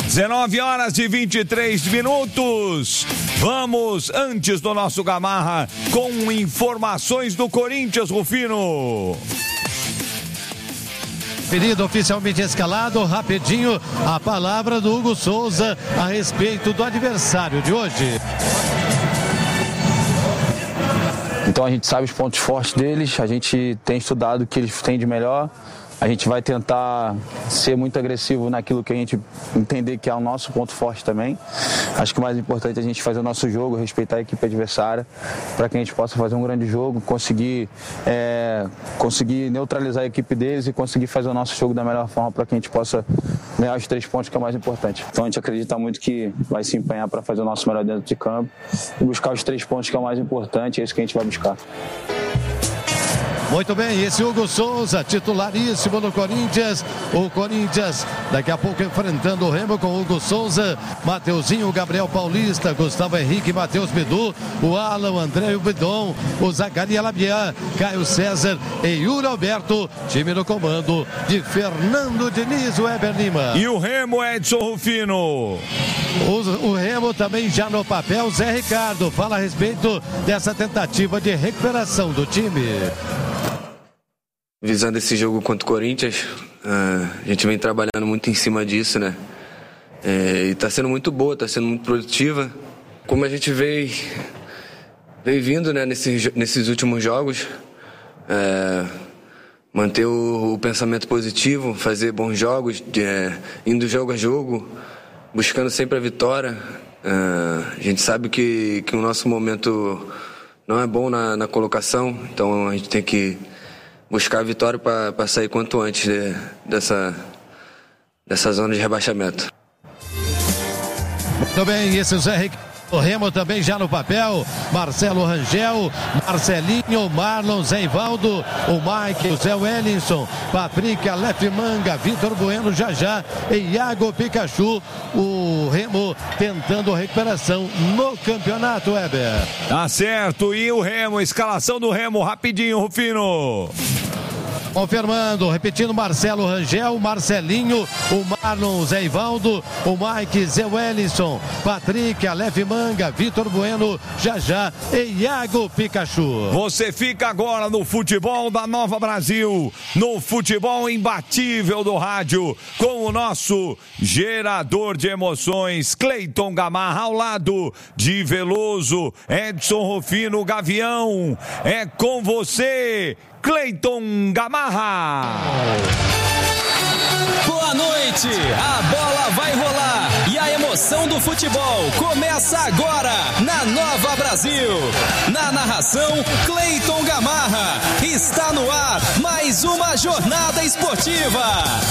19h23. Vamos, antes do nosso Gamarra, com informações do Corinthians, Rufino. Pedido oficialmente escalado, rapidinho, a palavra do Hugo Souza a respeito do adversário de hoje. Então a gente sabe os pontos fortes deles, a gente tem estudado o que eles têm de melhor. A gente vai tentar ser muito agressivo naquilo que a gente entender que é o nosso ponto forte também. Acho que o mais importante é a gente fazer o nosso jogo, respeitar a equipe adversária, para que a gente possa fazer um grande jogo, conseguir neutralizar a equipe deles e conseguir fazer o nosso jogo da melhor forma para que a gente possa ganhar os 3 pontos, que é o mais importante. Então a gente acredita muito que vai se empenhar para fazer o nosso melhor dentro de campo e buscar os 3 pontos, que é o mais importante, é isso que a gente vai buscar. Muito bem, esse Hugo Souza, titularíssimo no Corinthians. O Corinthians daqui a pouco enfrentando o Remo com Hugo Souza, Mateuzinho, Gabriel Paulista, Gustavo Henrique, Matheus Bidu, o Alan, o André, o Bidon, o Zacarias Labian, Caio César e Yuri Alberto. Time no comando de Fernando Diniz, o Weber Lima. E o Remo, Edson Rufino. O Remo também já no papel. Zé Ricardo fala a respeito dessa tentativa de recuperação do time. Visando esse jogo contra o Corinthians, a gente vem trabalhando muito em cima disso, né? E tá sendo muito boa, tá sendo muito produtiva. Como a gente veio vindo, né, nesses últimos jogos, manter o pensamento positivo, fazer bons jogos, indo jogo a jogo, buscando sempre a vitória. A gente sabe que o nosso momento não é bom na colocação, então a gente tem que buscar a vitória para sair quanto antes dessa zona de rebaixamento. Muito bem, esse é o Zé Ricardo. O Remo também já no papel. Marcelo Rangel, Marcelinho, Marlon, Zé Ivaldo, o Mike, o Zé Wellington, Patrick, Aleph Manga, Vitor Bueno, Jajá e Iago Pikachu. O Remo tentando a recuperação no campeonato, Weber. Tá certo, e o Remo, escalação do Remo, rapidinho, Rufino. Confirmando, repetindo, Marcelo Rangel, Marcelinho, o Marlon, o Zé Ivaldo, o Mike, Zé Wellington, Patrick, Aleph Manga, Vitor Bueno, Jajá e Iago Pikachu. Você fica agora no futebol da Nova Brasil, no futebol imbatível do rádio, com o nosso gerador de emoções, Cleiton Gamarra, ao lado de Veloso, Edson Rufino, Gavião. É com você, Cleiton Gamarra. Boa noite, a bola vai rolar e a emoção do futebol começa agora na Nova Brasil. Na narração, Cleiton Gamarra. Está no ar mais uma jornada esportiva.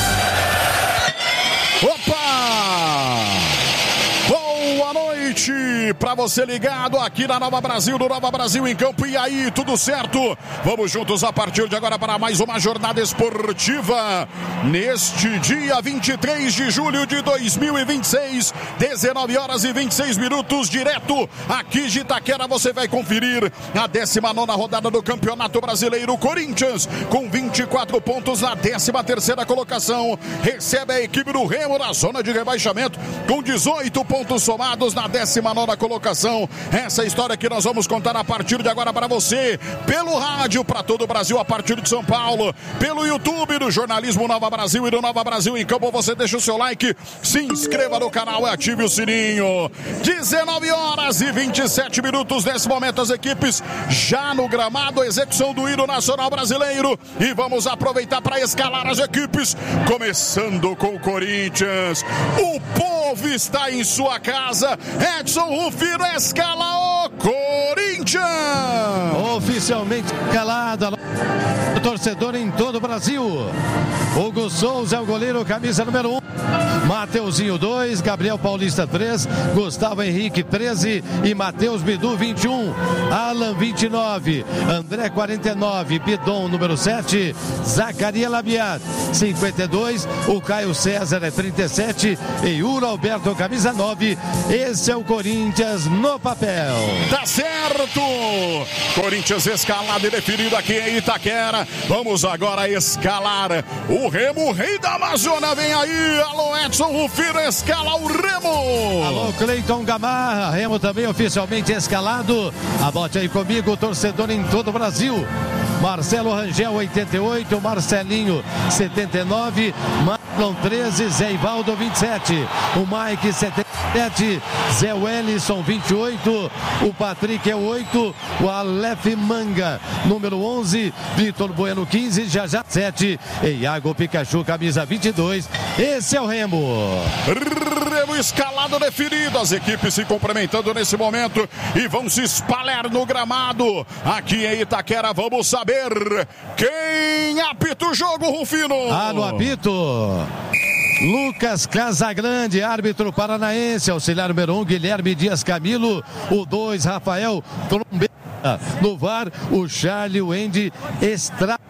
Opa! Boa noite para você ligado aqui na Nova Brasil, do Nova Brasil em Campo. E aí, tudo certo? Vamos juntos a partir de agora para mais uma jornada esportiva. Neste dia 23 de julho de 2026, 19h26, direto aqui de Itaquera, você vai conferir a 19ª rodada do Campeonato Brasileiro. Corinthians com 24 pontos na 13ª colocação. Recebe a equipe do Remo na zona de rebaixamento com 18 pontos somados na 19ª colocação. Essa história que nós vamos contar a partir de agora para você, pelo rádio para todo o Brasil, a partir de São Paulo, pelo YouTube do Jornalismo Nova Brasil e do Nova Brasil em Campo. Você deixa o seu like, se inscreva no canal e ative o sininho. 19h27 nesse momento, as equipes já no gramado, execução do hino nacional brasileiro, e vamos aproveitar para escalar as equipes, começando com o Corinthians. O povo está em sua casa. Edson Rufino escala o Corinthians. Oficialmente escalada o torcedor em todo o Brasil. Hugo Souza é o goleiro, camisa número 1. Mateuzinho 2, Gabriel Paulista 3, Gustavo Henrique 13 e Matheus Bidu 21, Alan 29, André 49, Bidon número 7, Zacarias Labiat 52, o Caio César é 37 e Yuri Alberto camisa 9. Esse é o Corinthians no papel. Tá certo, árbitro. Corinthians escalado e definido aqui em Itaquera. Vamos agora escalar o Remo, o rei da Amazônia. Vem aí, alô Edson Rufino, escala o Remo. Alô Cleiton Gamarra, Remo também oficialmente escalado. Abote aí comigo, torcedor em todo o Brasil. Marcelo Rangel 88, Marcelinho 79, Marlon 13, Zé Ivaldo 27, o Mike 77, Zé Wellison 28, o Patrick é 8, o Aleph Manga número 11, Vitor Bueno 15, Jajá 7, e Iago Pikachu camisa 22. Esse é o Remo. Remo escalado definido, as equipes se cumprimentando nesse momento e vão se espalhar no gramado aqui em Itaquera. Vamos saber quem apita o jogo, Rufino. No apito, Lucas Casagrande, árbitro paranaense, auxiliar número 1, Guilherme Dias Camilo, o 2, Rafael Trombeta, no VAR, o Charlie Wendy Estrada.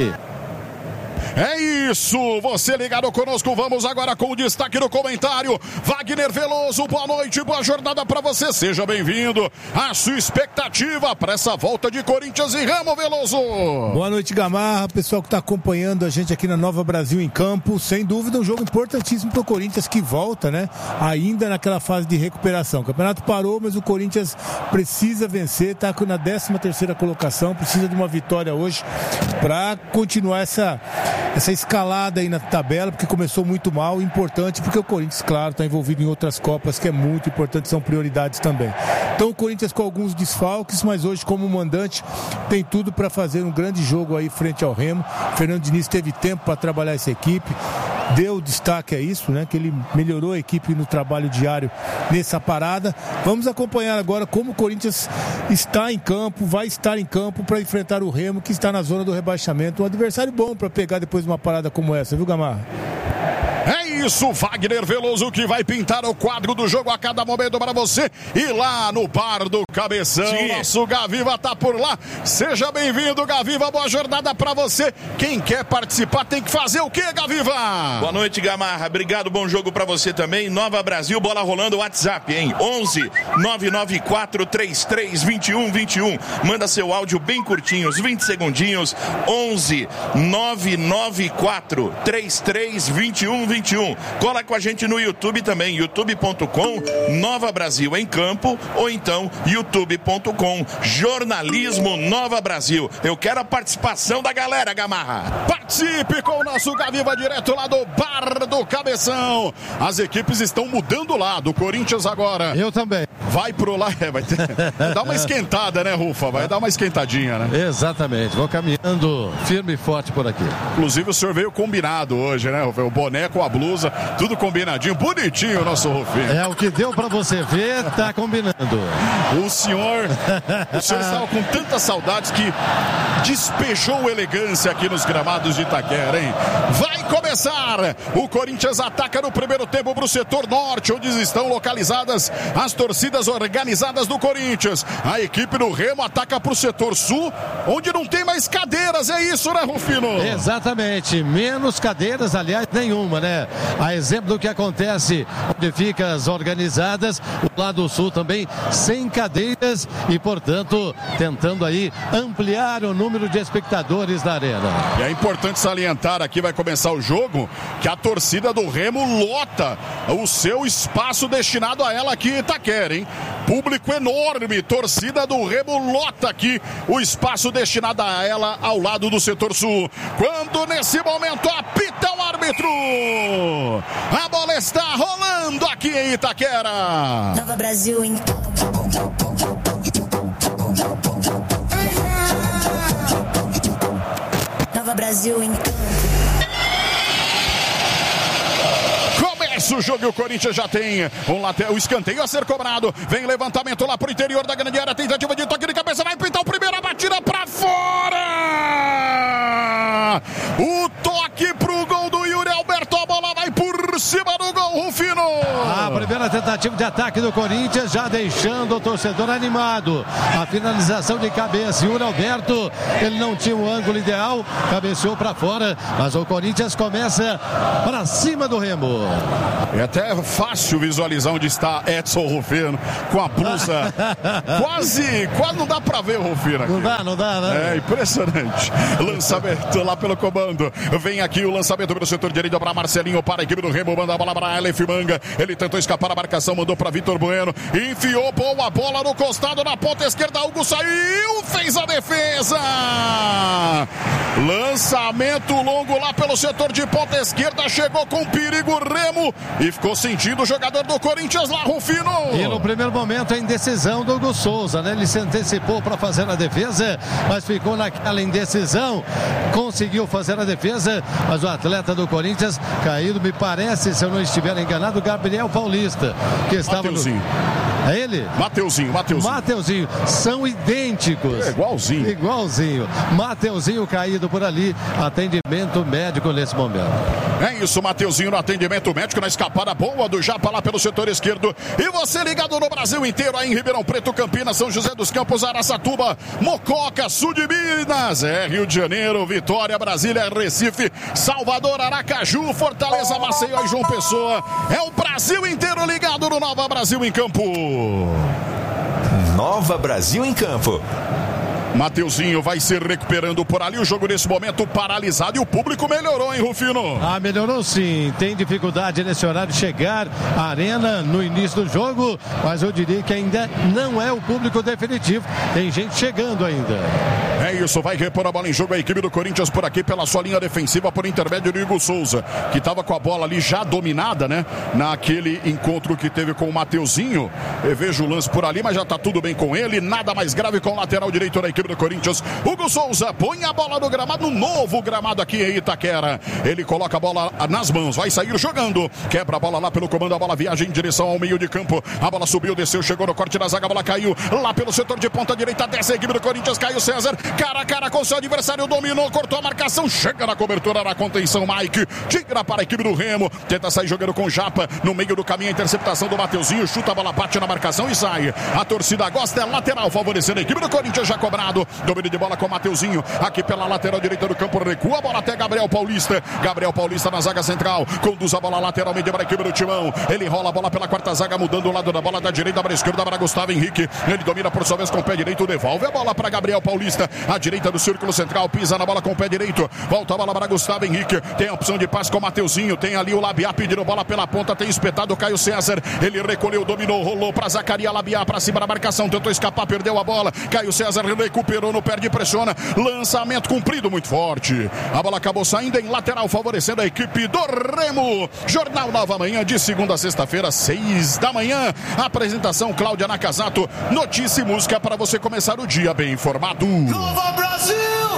É isso, você ligado conosco, vamos agora com o destaque no comentário. Wagner Veloso, boa noite, boa jornada para você, seja bem-vindo. A sua expectativa para essa volta de Corinthians e Remo, Veloso. Boa noite, Gamarra, pessoal que está acompanhando a gente aqui na Nova Brasil em campo. Sem dúvida um jogo importantíssimo para o Corinthians que volta, né? Ainda naquela fase de recuperação. O campeonato parou, mas o Corinthians precisa vencer, está na 13ª colocação, precisa de uma vitória hoje para continuar essa escalada aí na tabela, porque começou muito mal, importante, porque o Corinthians, claro, está envolvido em outras Copas, que é muito importante, são prioridades também. Então o Corinthians com alguns desfalques, mas hoje como mandante tem tudo para fazer um grande jogo aí frente ao Remo. O Fernando Diniz teve tempo para trabalhar essa equipe, deu destaque a isso, né, que ele melhorou a equipe no trabalho diário nessa parada. Vamos acompanhar agora como o Corinthians está em campo, vai estar em campo para enfrentar o Remo, que está na zona do rebaixamento, um adversário bom para pegar depois de uma parada como essa, viu, Gamarra? É isso, Wagner Veloso que vai pintar o quadro do jogo a cada momento para você. E lá no Bar do Cabeção, sim, nosso Gaviva tá por lá. Seja bem-vindo, Gaviva, boa jornada para você. Quem quer participar tem que fazer o quê, Gaviva? Boa noite, Gamarra, obrigado, bom jogo para você também. Nova Brasil, bola rolando, WhatsApp, hein? 11 994 33 21 21. Manda seu áudio bem curtinho, uns 20 segundinhos. 11 994 33 21 21. Cola com a gente no YouTube também, youtube.com Nova Brasil em Campo, ou então youtube.com Jornalismo Nova Brasil. Eu quero a participação da galera, Gamarra. Participe com o nosso Gaviva direto lá do Bar do Cabeção. As equipes estão mudando lá, do Corinthians agora. Eu também. Vai pro lá, vai dar uma esquentada, né, Rufa? Vai dar uma esquentadinha, né? Exatamente, vou caminhando firme e forte por aqui. Inclusive o senhor veio combinado hoje, né, Rufa? O boné com a blusa, tudo combinadinho, bonitinho o nosso Rufinho. É o que deu pra você ver, tá combinando. O senhor estava com tantas saudades que despejou elegância aqui nos gramados de Itaquera, hein? Vai começar! O Corinthians ataca no primeiro tempo pro setor norte, onde estão localizadas as torcidas organizadas do Corinthians. A equipe do Remo ataca pro setor sul, onde não tem mais cadeiras, é isso, né, Rufino? Exatamente, menos cadeiras, aliás, nenhuma, né? A exemplo do que acontece onde ficam as organizadas, o lado sul também sem cadeiras e, portanto, tentando aí ampliar o número de espectadores da arena. E é importante salientar aqui, vai começar o jogo, que a torcida do Remo lota o seu espaço destinado a ela aqui em Itaquera, hein? Público enorme, torcida do Remo lota aqui o espaço destinado a ela ao lado do setor sul. Quando nesse momento apita o árbitro, a bola está rolando aqui em Itaquera. Nova Brasil em Nova Brasil em Começa o jogo e o Corinthians já tem o escanteio a ser cobrado. Vem levantamento lá pro interior da grande área, tentativa de toque de cabeça, vai pintar o primeiro, a batida pra fora. O toque pro gol do Yuri Alberto, a bola vai por cima do gol, Rufino. A primeira tentativa tentativa de ataque do Corinthians, já deixando o torcedor animado. A finalização de cabeça. Yuri Alberto, ele não tinha o ângulo ideal, cabeceou para fora, mas o Corinthians começa para cima do Remo. É até fácil visualizar onde está Edson Rufino com a blusa. quase não dá para ver o Rufino aqui. Não dá, né? É impressionante. Lançamento lá pelo comando. Vem aqui o lançamento pelo setor direito para Marcelinho, para a equipe do Remo, manda a bola para Aleph Manga. Ele tentou escapar a marcação, mandou para Vitor Bueno, enfiou boa bola no costado, na ponta esquerda, Hugo saiu, fez a defesa. Lançamento longo lá pelo setor de ponta esquerda, chegou com perigo Remo e ficou sentindo o jogador do Corinthians lá, Rufino. E no primeiro momento a indecisão do Hugo Souza, né? Ele se antecipou para fazer a defesa, mas ficou naquela indecisão, conseguiu fazer a defesa, mas o atleta do Corinthians caído, me parece, se eu não estiver enganado, Gabriel Paulista, que estava Mateuzinho. É ele? Mateuzinho. São idênticos. É igualzinho. Mateuzinho caído por ali. Atendimento médico nesse momento. É isso, Mateuzinho no atendimento médico, na escapada boa do Japa lá pelo setor esquerdo. E você ligado no Brasil inteiro, aí em Ribeirão Preto, Campinas, São José dos Campos, Araçatuba, Mococa, sul de Minas. É Rio de Janeiro, Vitória, Brasília, Recife, Salvador, Aracaju, Fortaleza, Maceió e João Pessoa. É o Brasil inteiro ligado no Nova Brasil em Campo. Nova Brasil em Campo. Mateuzinho vai se recuperando por ali. O jogo nesse momento paralisado e o público melhorou, hein, Rufino? Melhorou sim. Tem dificuldade nesse horário de chegar à arena no início do jogo, mas eu diria que ainda não é o público definitivo. Tem gente chegando ainda. É isso, vai repor a bola em jogo a equipe do Corinthians por aqui pela sua linha defensiva por intermédio do Hugo Souza, que estava com a bola ali já dominada, né? Naquele encontro que teve com o Mateuzinho. Eu vejo o lance por ali, mas já tá tudo bem com ele. Nada mais grave com o lateral direito da equipe do Corinthians. Hugo Souza põe a bola no gramado, no novo gramado aqui em Itaquera. Ele coloca a bola nas mãos, vai sair jogando. Quebra a bola lá pelo comando, a bola viaja em direção ao meio de campo. A bola subiu, desceu, chegou no corte da zaga, a bola caiu lá pelo setor de ponta direita. Desce a equipe do Corinthians, Caio César, cara a cara com seu adversário, dominou, cortou a marcação, chega na cobertura, na contenção, Mike, tira para a equipe do Remo, tenta sair jogando com Japa, no meio do caminho a interceptação do Mateuzinho, chuta a bola, bate na marcação e sai. A torcida gosta, é lateral, favorecendo a equipe do Corinthians, já cobrado. Domínio de bola com o Mateuzinho, aqui pela lateral direita do campo, recua a bola até Gabriel Paulista na zaga central, conduz a bola lateralmente para a equipe do Timão, ele rola a bola pela quarta zaga, mudando o lado da bola da direita para a esquerda para Gustavo Henrique, ele domina por sua vez com o pé direito, devolve a bola para Gabriel Paulista, a direita do círculo central, pisa na bola com o pé direito, volta a bola para Gustavo Henrique, tem a opção de passe com o Mateuzinho, tem ali o Labiá pedindo bola pela ponta, tem espetado o Caio César, ele recolheu, dominou, rolou para Zacaria Labiá, para cima da marcação, tentou escapar, perdeu a bola, Caio César recuperou, no perde, pressiona, lançamento cumprido muito forte, a bola acabou saindo em lateral, favorecendo a equipe do Remo. Jornal Nova Manhã, de segunda a sexta-feira, 6 da manhã, apresentação Cláudia Nakazato, notícia e música para você começar o dia bem informado. Nova Brasil!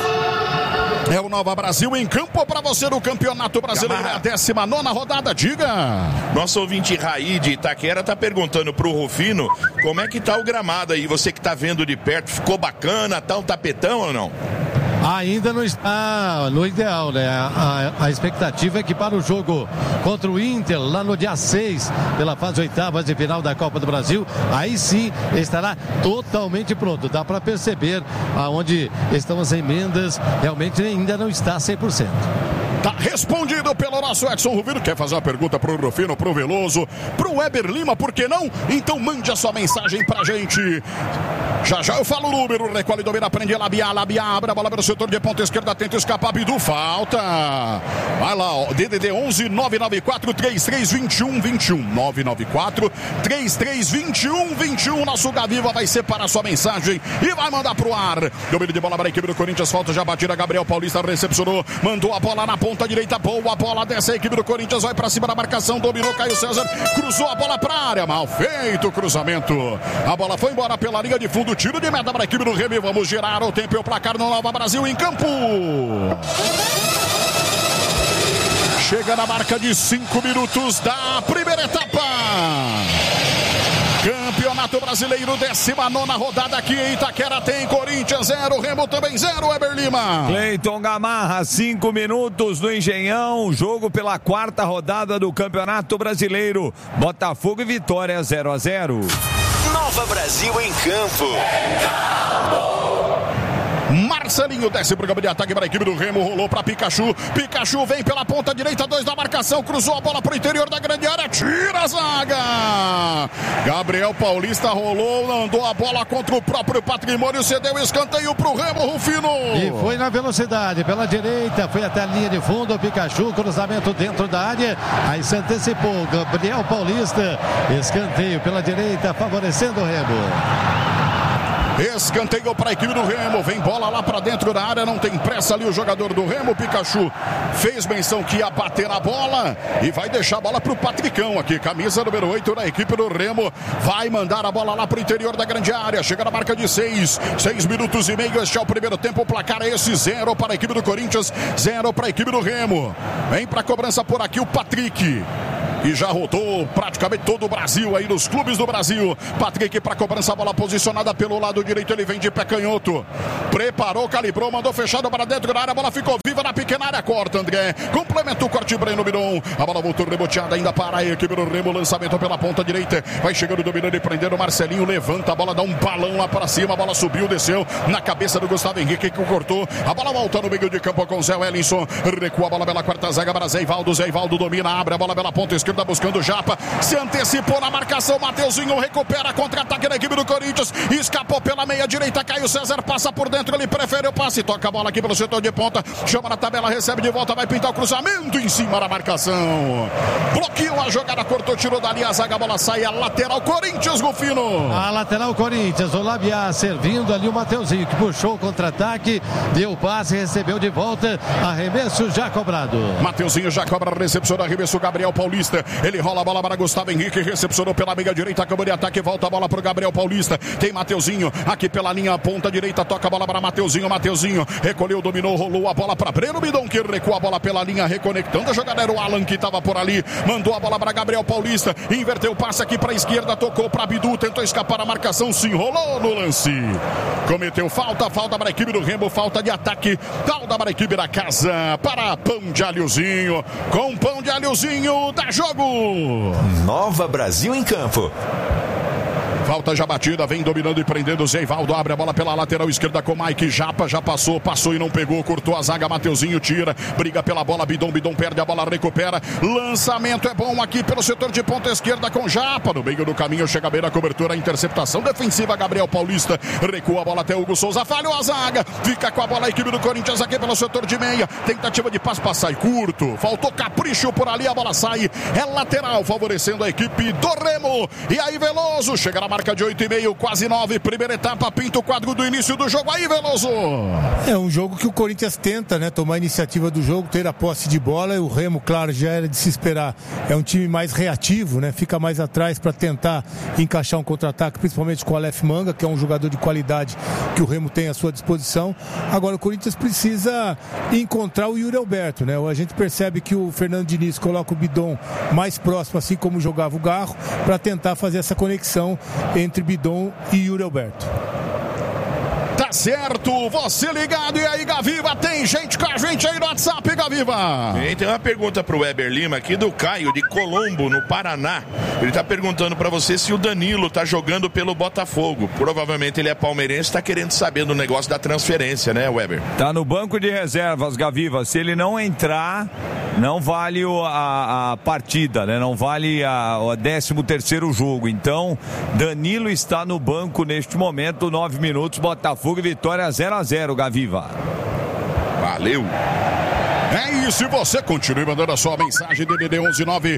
É o Nova Brasil em campo para você no Campeonato Brasileiro, é a 19ª rodada, diga. Nosso ouvinte Raí de Itaquera tá perguntando pro Rufino como é que tá o gramado aí, você que tá vendo de perto, ficou bacana, tá um tapetão ou não? Ainda não está no ideal, né? A expectativa é que para o jogo contra o Inter, lá no dia 6, pela fase oitavas de final da Copa do Brasil, aí sim estará totalmente pronto. Dá para perceber aonde estão as emendas, realmente ainda não está 100%. Tá respondido pelo nosso Edson Rufino. Quer fazer uma pergunta pro Rufino, pro Veloso, pro Weber Lima, por que não? Então mande a sua mensagem pra gente. Já já eu falo o número, recolhe, domina, prende, Labiá, abre a bola pelo setor de ponta esquerda, tenta escapar, Bidu, falta. Vai lá, ó, DDD 11 994 3321 21 994 3321 21. Nosso Gaviva vai separar sua mensagem e vai mandar pro ar. Domínio de bola para a equipe do Corinthians, falta já batida, Gabriel Paulista recepcionou, mandou a bola na ponta direita, boa bola, desce a equipe do Corinthians, vai pra cima da marcação, dominou Caio César, cruzou a bola pra área, mal feito o cruzamento. A bola foi embora pela linha de fundo, tiro de meta para a equipe do Remo. Vamos girar o tempo e o placar no Nova Brasil em campo. Chega na marca de 5 minutos da primeira etapa. Campeonato Brasileiro, 19ª rodada aqui em Itaquera, tem Corinthians 0, Remo também 0, Weber Lima. Cleiton Gamarra, 5 minutos no Engenhão, jogo pela 4ª rodada do Campeonato Brasileiro, Botafogo e Vitória 0-0. Nova Brasil em campo. Marcelinho desce pro campo de ataque para a equipe do Remo, rolou para Pikachu. Pikachu vem pela ponta direita, 2 da marcação, cruzou a bola pro interior da grande área, tira a zaga. Gabriel Paulista rolou, mandou a bola contra o próprio Patrimônio, cedeu escanteio pro Remo, Rufino. E foi na velocidade, pela direita, foi até a linha de fundo, Pikachu, cruzamento dentro da área, aí se antecipou, Gabriel Paulista, escanteio pela direita, favorecendo o Remo. Escanteio para a equipe do Remo, vem bola lá para dentro da área, não tem pressa ali o jogador do Remo. Pikachu fez menção que ia bater na bola e vai deixar a bola para o Patricão aqui, camisa número 8 da equipe do Remo, vai mandar a bola lá para o interior da grande área, chega na marca de 6 minutos e meio, este é o primeiro tempo, o placar é esse, 0 para a equipe do Corinthians, 0 para a equipe do Remo. Vem para a cobrança por aqui o Patrick, e já rodou praticamente todo o Brasil aí nos clubes do Brasil. Patrick para cobrança, a bola posicionada pelo lado direito, ele vem de pé canhoto, preparou, calibrou, mandou fechado para dentro da área, a bola ficou viva na pequena área, corta André, complementou o corte Breno Biron, a bola voltou reboteada ainda para a equipe do Remo, lançamento pela ponta direita, vai chegando, dominando e prendendo o Marcelinho, levanta a bola, dá um balão lá para cima, a bola subiu, desceu na cabeça do Gustavo Henrique que cortou, a bola volta no meio de campo com Zé Wellington, recua a bola pela quarta zaga para Zé Ivaldo domina, abre a bola pela ponta esquerda, buscando o Japa, se antecipou na marcação, Mateuzinho recupera contra-ataque da equipe do Corinthians, escapou pela meia direita, Caio César passa por dentro, ele prefere o passe, toca a bola aqui pelo setor de ponta, chama na tabela, recebe de volta, vai pintar o cruzamento em cima da marcação, bloqueou a jogada, cortou, tirou dali a zaga, a bola sai, a lateral Corinthians, Rufino. A lateral Corinthians, o Labiá servindo ali o Mateuzinho, que puxou o contra-ataque, deu o passe, recebeu de volta, arremesso já cobrado. Mateuzinho já cobra, recepciona, arremesso Gabriel Paulista, ele rola a bola para Gustavo Henrique, recepcionou pela meia direita, acabou de ataque, volta a bola para o Gabriel Paulista, tem Mateuzinho aqui pela linha ponta direita, toca a bola para Mateuzinho, recolheu, dominou, rolou a bola para Breno Bidon, que recua a bola pela linha, reconectando a jogada, era o Alan que estava por ali, mandou a bola para Gabriel Paulista, inverteu o passe aqui para a esquerda, tocou para Bidu, tentou escapar a marcação, se enrolou no lance, cometeu falta para a equipe do Remo, falta de ataque, falta para a equipe da casa, para Pão de Alhozinho, com Pão de Alhozinho, dá jogo. Nova Brasil em campo. Falta já batida, vem dominando e prendendo o Zé Ivaldo, abre a bola pela lateral esquerda com Mike Japa, já passou e não pegou, cortou a zaga, Mateuzinho tira, briga pela bola, Bidon perde a bola, recupera, lançamento é bom aqui pelo setor de ponta esquerda com Japa, no meio do caminho, chega bem na cobertura, a interceptação defensiva, Gabriel Paulista, recua a bola até Hugo Souza, falhou a zaga, fica com a bola a equipe do Corinthians aqui pelo setor de meia, tentativa de passe, sai curto, faltou capricho por ali, a bola sai, é lateral, favorecendo a equipe do Remo, e aí Veloso, chega na marca de 8,5, quase 9, primeira etapa, pinta o quadro do início do jogo, aí Veloso. É um jogo que o Corinthians tenta, né, tomar a iniciativa do jogo, ter a posse de bola, e o Remo, claro, já era de se esperar, é um time mais reativo, né, fica mais atrás para tentar encaixar um contra-ataque, principalmente com o Aleph Manga, que é um jogador de qualidade que o Remo tem à sua disposição. Agora o Corinthians precisa encontrar o Yuri Alberto, né, a gente percebe que o Fernando Diniz coloca o Bidon mais próximo, assim como jogava o Garro, para tentar fazer essa conexão entre Bidon e Yuri Alberto. Tá certo, você ligado, e aí Gaviva, tem gente com a gente aí no WhatsApp, Gaviva. Tem uma pergunta pro Weber Lima aqui do Caio de Colombo, no Paraná. Ele tá perguntando pra você se o Danilo tá jogando pelo Botafogo. Provavelmente ele é palmeirense, tá querendo saber do negócio da transferência, né, Weber? Tá no banco de reservas, Gaviva. Se ele não entrar, não vale a partida, né? Não vale o 13º jogo. Então, Danilo está no banco neste momento, 9 minutos, Botafogo e Vitória 0-0, Gaviva. Valeu! É isso, e você continue mandando a sua mensagem, DDD 11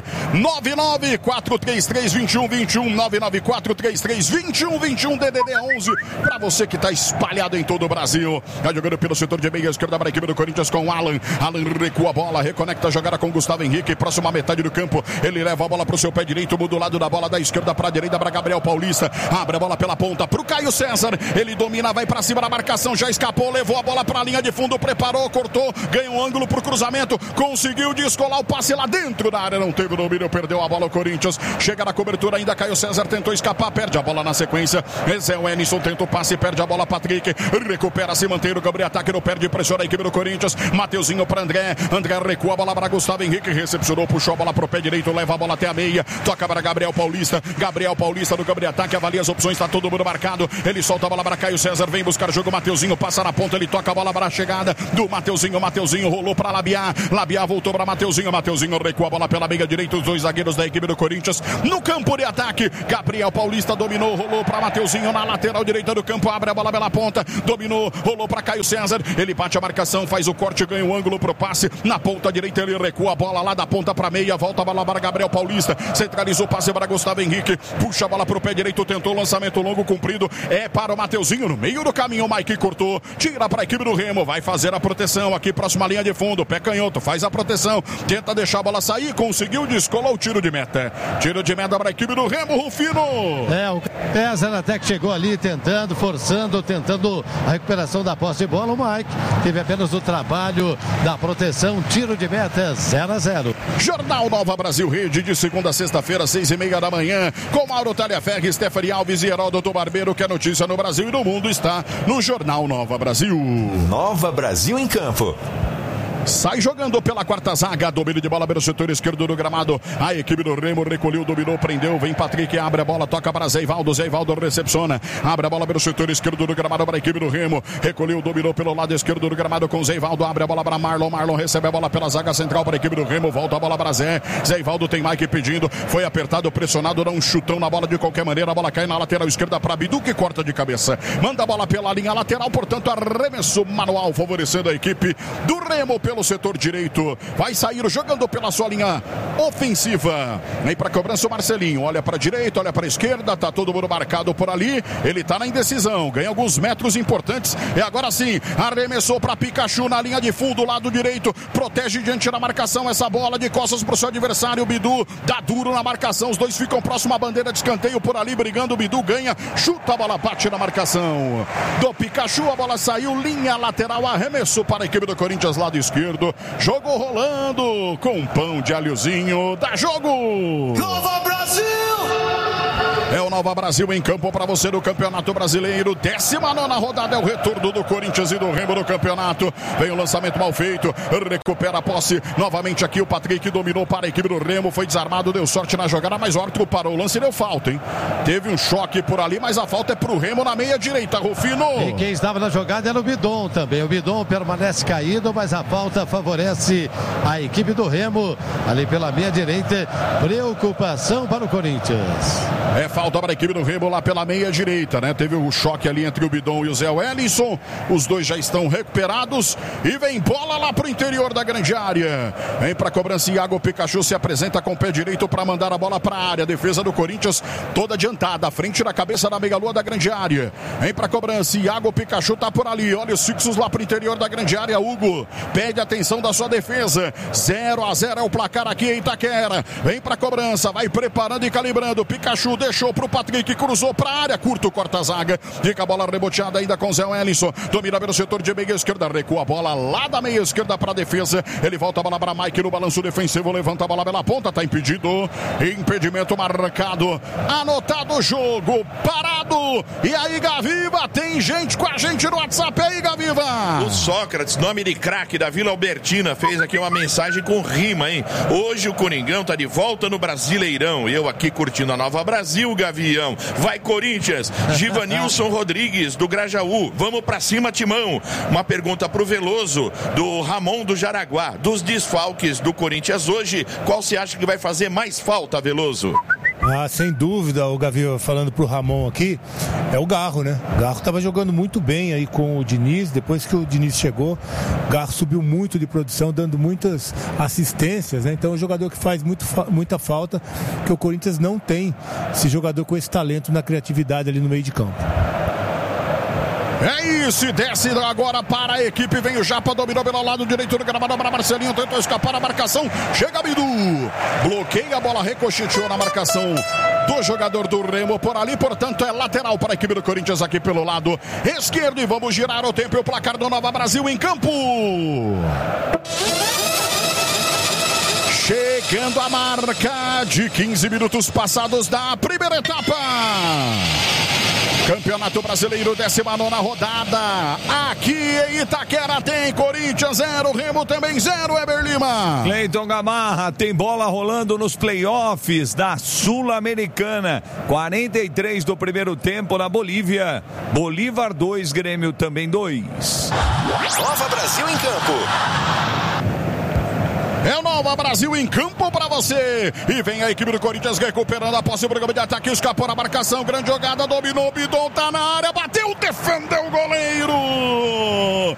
994332121, 994332121, DDD 11, pra você que tá espalhado em todo o Brasil. Tá jogando pelo setor de meia esquerda para a equipe do Corinthians com Alan recua a bola, reconecta a jogada com Gustavo Henrique, próxima metade do campo, ele leva a bola pro seu pé direito, muda o lado da bola da esquerda pra direita para Gabriel Paulista, abre a bola pela ponta pro Caio César, ele domina, vai pra cima da marcação, já escapou, levou a bola pra linha de fundo, preparou, cortou, ganha um ângulo pro cruzamento, conseguiu descolar o passe lá dentro da área, não teve domínio, perdeu a bola o Corinthians, chega na cobertura ainda, Caio César tentou escapar, perde a bola na sequência, Zé Wellington tenta o passe, perde a bola, Patrick, recupera, se mantém no campo de ataque, não perde, pressiona a equipe do Corinthians, Mateuzinho para André recua a bola para Gustavo Henrique, recepcionou, puxou a bola pro pé direito, leva a bola até a meia, toca para Gabriel Paulista no campo de ataque, avalia as opções, está todo mundo marcado, ele solta a bola para Caio César, vem buscar jogo, Mateuzinho passa na ponta, ele toca a bola para a chegada do Mateuzinho rolou para Labiá voltou para Mateuzinho recua a bola pela meia direita, os dois zagueiros da equipe do Corinthians no campo de ataque, Gabriel Paulista dominou, rolou para Mateuzinho na lateral direita do campo, abre a bola pela ponta, dominou, rolou para Caio César, ele bate a marcação, faz o corte, ganha o ângulo pro passe, na ponta direita ele recua a bola lá da ponta para meia, volta a bola para Gabriel Paulista, centralizou o passe para Gustavo Henrique, puxa a bola pro pé direito, tentou o lançamento longo, comprido, é para o Mateuzinho, no meio do caminho, o Mike cortou, tira para a equipe do Remo, vai fazer a proteção aqui, próxima linha de fundo, pé canhoto, faz a proteção, tenta deixar a bola sair, conseguiu, descolou o tiro de meta para a equipe do Remo, Rufino. O César até que chegou ali tentando, forçando, tentando a recuperação da posse de bola, o Mike teve apenas o trabalho da proteção, tiro de meta, 0-0. Jornal Nova Brasil Rede, de segunda a sexta-feira, 6:30 da manhã, com Mauro Talhaferri, Stephanie Alves e Heródoto Barbeiro, que é notícia no Brasil e no mundo está no Jornal Nova Brasil. Nova Brasil em campo. Sai jogando pela quarta zaga, domínio de bola pelo setor esquerdo do gramado, a equipe do Remo recolheu, dominou, prendeu, vem Patrick, abre a bola, toca para Zé Ivaldo recepciona, abre a bola pelo setor esquerdo do gramado para a equipe do Remo, recolheu, dominou pelo lado esquerdo do gramado com Zé Ivaldo, abre a bola para Marlon recebe a bola pela zaga central para a equipe do Remo, volta a bola para Zé Ivaldo tem Mike pedindo, foi apertado, pressionado, dá um chutão na bola de qualquer maneira, a bola cai na lateral esquerda para Bidu, que corta de cabeça, manda a bola pela linha lateral, portanto arremesso manual favorecendo a equipe do Remo pelo setor direito, vai sair jogando pela sua linha ofensiva, vem para cobrança o Marcelinho, olha para a direita, olha para a esquerda, tá todo mundo marcado por ali, ele tá na indecisão, ganha alguns metros importantes, e agora sim, arremessou para Pikachu na linha de fundo, lado direito, protege diante da marcação, essa bola de costas pro seu adversário, o Bidu dá duro na marcação, os dois ficam próximo à bandeira de escanteio por ali, brigando, o Bidu ganha, chuta a bola, bate na marcação do Pikachu, a bola saiu, linha lateral, arremesso para a equipe do Corinthians, lado esquerdo, jogo rolando com pão de alhozinho, dá jogo! Nova Brasil! É o Nova Brasil em campo para você do Campeonato Brasileiro, 19ª rodada, é o retorno do Corinthians e do Remo do campeonato, vem o lançamento mal feito, recupera a posse, novamente aqui o Patrick dominou para a equipe do Remo, foi desarmado, deu sorte na jogada, mas o árbitro parou o lance e deu falta, hein? Teve um choque por ali, mas a falta é pro Remo na meia direita, Rufino. E quem estava na jogada era o Bidon também, o Bidon permanece caído, mas a falta favorece a equipe do Remo, ali pela meia direita, preocupação para o Corinthians. É falta para a equipe do Remo lá pela meia direita, né? Teve um choque ali entre o Bidon e o Zé Wellington. Os dois já estão recuperados. E vem bola lá pro interior da grande área. Vem para cobrança, Iago Pikachu se apresenta com o pé direito para mandar a bola para a área. Defesa do Corinthians toda adiantada, à frente da cabeça da meia-lua da grande área. Vem para cobrança, Iago Pikachu tá por ali. Olha os fixos lá pro interior da grande área. Hugo pede atenção da sua defesa. 0-0 é o placar aqui em Itaquera. Vem para cobrança, vai preparando e calibrando. Pikachu deixou pro Patrick, cruzou para a área, curto, corta a zaga, fica a bola reboteada ainda com Zé Wellington, domina pelo setor de meia esquerda, recua a bola lá da meia esquerda para a defesa, ele volta a bola para Mike no balanço defensivo, levanta a bola pela ponta, tá impedido, impedimento marcado, anotado o jogo, parado, e aí Gaviva, tem gente com a gente no WhatsApp aí, Gaviva. O Sócrates, nome de craque da Vila Albertina, fez aqui uma mensagem com rima, hein? Hoje o Coringão tá de volta no Brasileirão, eu aqui curtindo a Nova Brasil, Gavião. Vai Corinthians. Givanilson Rodrigues do Grajaú. Vamos pra cima, Timão. Uma pergunta pro Veloso do Ramon do Jaraguá. Dos desfalques do Corinthians hoje, qual você acha que vai fazer mais falta, Veloso? Sem dúvida, o Gavião falando pro Ramon aqui, é o Garro, né? O Garro estava jogando muito bem aí com o Diniz, depois que o Diniz chegou, o Garro subiu muito de produção, dando muitas assistências, né? Então é um jogador que faz muita falta, que o Corinthians não tem esse jogador com esse talento na criatividade ali no meio de campo. É isso, e desce agora para a equipe, vem o Japa, dominou pelo lado direito do gramado para Marcelinho, tentou escapar a marcação, chega Bidu, bloqueia a bola, ricocheteou na marcação do jogador do Remo por ali, portanto é lateral para a equipe do Corinthians aqui pelo lado esquerdo, e vamos girar o tempo e o placar do Nova Brasil em campo. Chegando a marca de 15 minutos passados da primeira etapa. Campeonato Brasileiro, 19ª rodada. Aqui em Itaquera tem Corinthians 0, Remo também 0, Eber Lima. Cleiton Gamarra, tem bola rolando nos playoffs da Sul-Americana. 43 do primeiro tempo na Bolívia. Bolívar 2, Grêmio também 2. Nova Brasil em campo. É o Nova Brasil em campo para você. E vem a equipe do Corinthians recuperando a posse do programa de ataque. Escapou na marcação. Grande jogada. Dominou. Bidon tá na área. Bateu. Defendeu o goleiro.